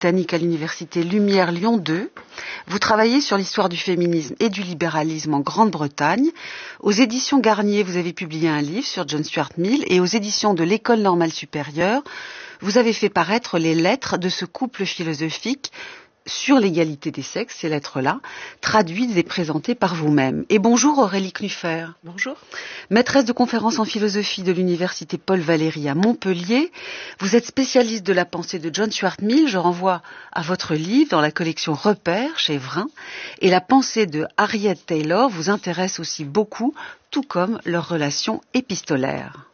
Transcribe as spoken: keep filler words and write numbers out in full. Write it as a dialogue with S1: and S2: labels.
S1: britannique à l'université Lumière Lyon deux. Vous travaillez sur l'histoire du féminisme et du libéralisme en Grande-Bretagne. Aux éditions Garnier, vous avez publié un livre sur John Stuart Mill et aux éditions de l'École normale supérieure, vous avez fait paraître les lettres de ce couple philosophique sur l'égalité des sexes, ces lettres-là, traduites et présentées par vous-même. Et bonjour Aurélie Knuffer.
S2: Bonjour.
S1: Maîtresse de conférences en philosophie de l'université Paul Valéry à Montpellier. Vous êtes spécialiste de la pensée de John Stuart Mill. Je renvoie à votre livre dans la collection Repères chez Vrin. Et la pensée de Harriet Taylor vous intéresse aussi beaucoup, tout comme leur relation épistolaire.